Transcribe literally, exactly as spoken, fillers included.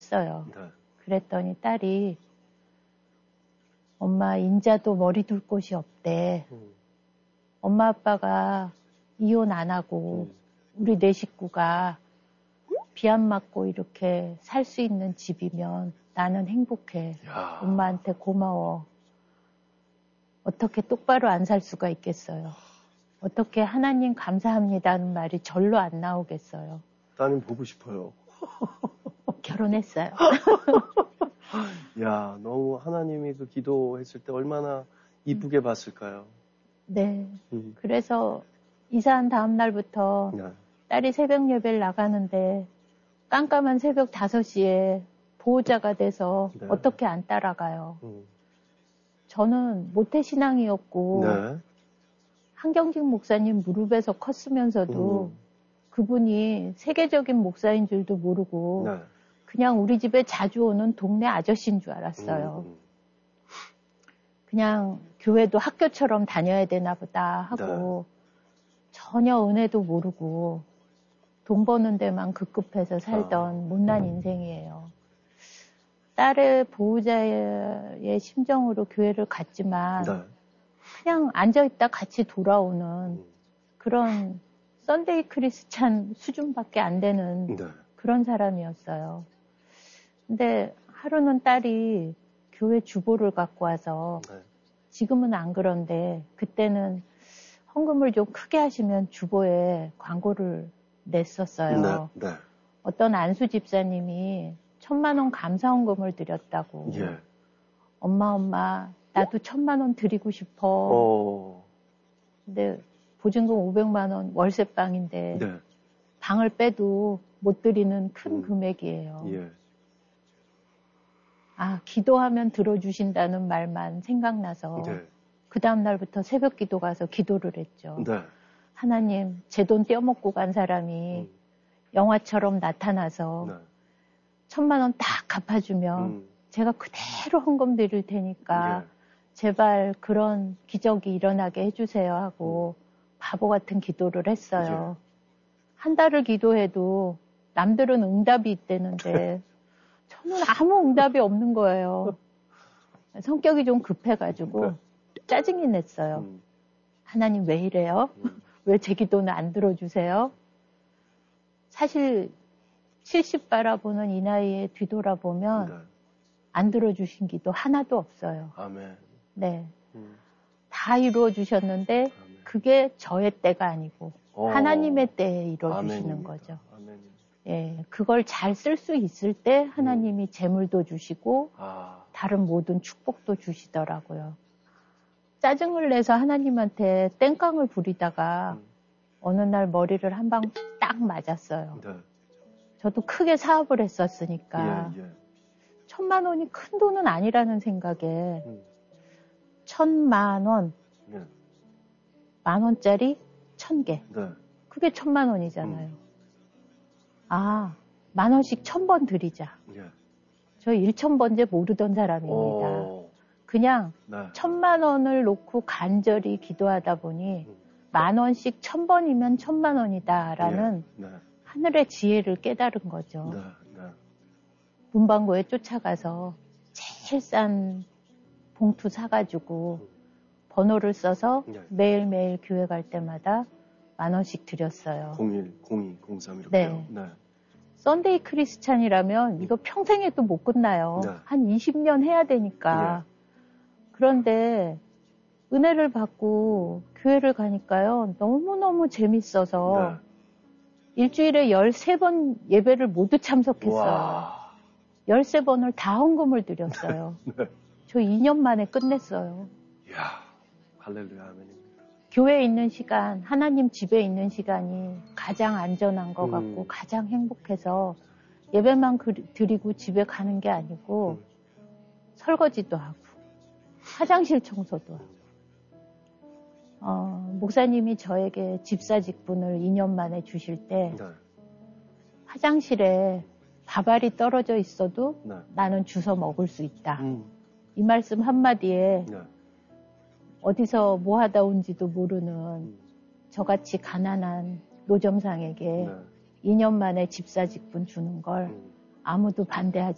했어요. 네. 그랬더니 딸이 엄마 인자도 머리 둘 곳이 없대. 음. 엄마 아빠가 이혼 안 하고 음. 우리 네 식구가 비 안 맞고 이렇게 살 수 있는 집이면 나는 행복해. 야. 엄마한테 고마워. 어떻게 똑바로 안 살 수가 있겠어요. 어떻게 하나님 감사합니다는 말이 절로 안 나오겠어요. 따님 보고 싶어요. 결혼했어요. 야, 너무 하나님이 그 기도했을 때 얼마나 이쁘게 음. 봤을까요? 네. 음. 그래서 이사한 다음 날부터 네. 딸이 새벽 예배를 나가는데 깜깜한 새벽 다섯 시에 보호자가 돼서 네. 어떻게 안 따라가요. 음. 저는 모태신앙이었고 네. 한경직 목사님 무릎에서 컸으면서도 음. 그분이 세계적인 목사인 줄도 모르고 네. 그냥 우리 집에 자주 오는 동네 아저씨인 줄 알았어요. 음. 그냥 교회도 학교처럼 다녀야 되나 보다 하고 네. 전혀 은혜도 모르고 돈 버는 데만 급급해서 살던 아. 못난 인생이에요. 딸의 보호자의 심정으로 교회를 갔지만 네. 그냥 앉아있다 같이 돌아오는 음. 그런 썬데이 크리스찬 수준밖에 안 되는 네. 그런 사람이었어요. 근데 하루는 딸이 교회 주보를 갖고 와서 네. 지금은 안 그런데 그때는 헌금을 좀 크게 하시면 주보에 광고를 냈었어요. 네. 네. 어떤 안수 집사님이 천만 원 감사 헌금을 드렸다고. 예. 엄마 엄마 나도 천만 원 드리고 싶어. 어. 근데 보증금 오백만 원 월세방인데 네. 방을 빼도 못 드리는 큰 음. 금액이에요. 예. 아, 기도하면 들어주신다는 말만 생각나서 네. 그 다음 날부터 새벽 기도 가서 기도를 했죠. 네. 하나님, 제 돈 떼어먹고 간 사람이 음. 영화처럼 나타나서 네. 천만 원 딱 갚아주면 음. 제가 그대로 헌금 드릴 테니까 예. 제발 그런 기적이 일어나게 해주세요 하고 음. 바보 같은 기도를 했어요. 예. 한 달을 기도해도 남들은 응답이 있다는데 저는 아무 응답이 없는 거예요. 성격이 좀 급해가지고 짜증이 냈어요. 음. 하나님 왜 이래요? 음. 왜 제 기도는 안 들어주세요? 사실 칠십 바라보는 이 나이에 뒤돌아보면 네. 안 들어주신 기도 하나도 없어요. 아멘. 네. 음. 다 이루어 주셨는데 아멘. 그게 저의 때가 아니고 어. 하나님의 때에 이루어 주시는 아멘입니다. 거죠. 아멘입니다. 예, 그걸 잘 쓸 수 있을 때 하나님이 음. 재물도 주시고 아. 다른 모든 축복도 주시더라고요. 짜증을 내서 하나님한테 땡깡을 부리다가 음. 어느 날 머리를 한 방 딱 맞았어요. 네. 저도 크게 사업을 했었으니까 예, 예. 천만 원이 큰 돈은 아니라는 생각에 음. 천만 원, 예. 만 원짜리 천 개. 네. 그게 천만 원이잖아요. 음. 아, 만 원씩 천 번 드리자. 예. 저 일천 번째 모르던 사람입니다. 오. 그냥 네. 천만 원을 놓고 간절히 기도하다 보니 음. 만 원씩 천 번이면 천만 원이다라는 예. 네. 하늘의 지혜를 깨달은 거죠. 네. 네. 문방구에 쫓아가서 제일 싼 봉투 사가지고 음. 번호를 써서 네. 매일매일 교회 갈 때마다 만 원씩 드렸어요. 공일, 공이, 공삼 이렇게요. 네. 네. 썬데이 크리스찬이라면 이거 평생에도 못 끝나요. 네. 한 이십 년 해야 되니까. 그런데 은혜를 받고 교회를 가니까요. 너무너무 재밌어서 네. 일주일에 열세 번 예배를 모두 참석했어요. 와. 열세 번을 다 헌금을 드렸어요. 네. 저 이 년 만에 끝냈어요. 이야. 할렐루야. 아멘입니다. 교회에 있는 시간, 하나님 집에 있는 시간이 가장 안전한 것 같고 음. 가장 행복해서 예배만 드리고 집에 가는 게 아니고 음. 설거지도 하고 화장실 청소도 하고 어, 목사님이 저에게 집사 직분을 이 년 만에 주실 때 네. 화장실에 밥알이 떨어져 있어도 네. 나는 주워 먹을 수 있다. 음. 이 말씀 한마디에 네. 어디서 뭐 하다 온지도 모르는 음. 저같이 가난한 노점상에게 네. 이 년 만에 집사 직분 주는 걸 음. 아무도 반대하지